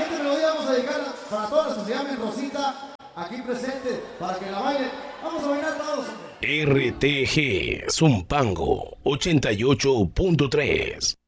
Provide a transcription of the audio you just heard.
siguiente melodía vamos a dedicar para todas las que se llamen Rosita, aquí presente, para que la bailen. Vamos a bailar todos. RTG Zumpango 88.3